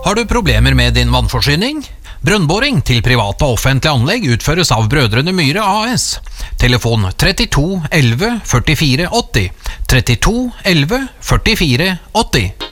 Har du problemer med din vannforsyning? Brønnboring til private og offentlige anlegg utføres av Brødrene Myhre AS. Telefon 32 11 44 80. 32 11 44 80.